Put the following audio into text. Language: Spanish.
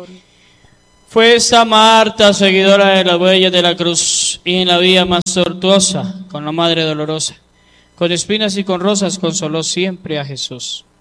Fue esta Marta, seguidora de las huellas de la cruz, y en la vía más tortuosa, con la Madre Dolorosa, con espinas y con rosas, consoló siempre a Jesús.